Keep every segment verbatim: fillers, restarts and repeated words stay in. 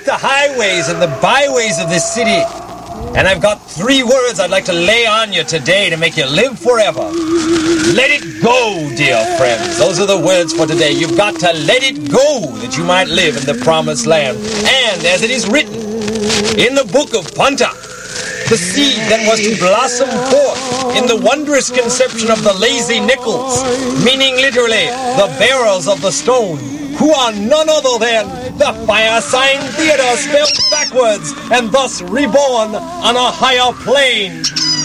walk the highways and the byways of this city. And I've got three words I'd like to lay on you today to make you live forever. Let it go, dear friends. Those are the words for today. You've got to let it go that you might live in the promised land. And as it is written in the book of Panta, the seed that was to blossom forth in the wondrous conception of the lazy Nichols, meaning literally the bearers of the stone, who are none other than the Firesign Theater spelled backwards and thus reborn on a higher plane.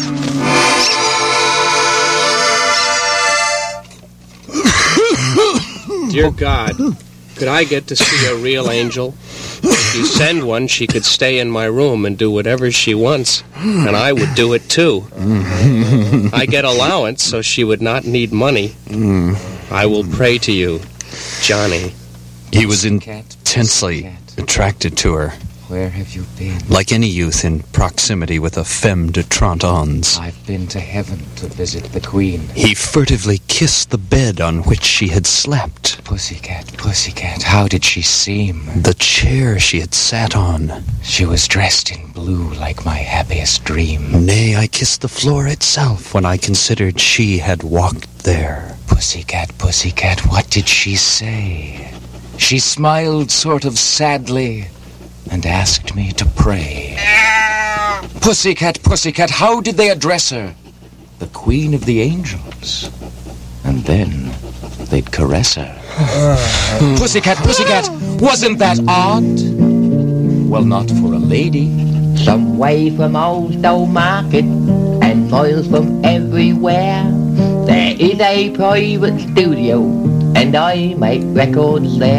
Dear God, could I get to see a real angel? If you send one, she could stay in my room and do whatever she wants, and I would do it too. I get allowance, so she would not need money. I will pray to you, Johnny. He was intensely attracted to her. Where have you been? Like any youth in proximity with a femme de trente ans. I've been to heaven to visit the Queen. He furtively kissed the bed on which she had slept. Pussycat, pussycat, how did she seem? The chair she had sat on. She was dressed in blue like my happiest dream. Nay, I kissed the floor itself when I considered she had walked there. Pussycat, pussycat, what did she say? She smiled sort of sadly and asked me to pray. Pussycat, pussycat, how did they address her? The Queen of the Angels. And then they'd caress her. Pussycat, pussycat, wasn't that odd? Well, not for a lady. Some way from Old Stone Market and miles from everywhere, there is a private studio, and I make records there.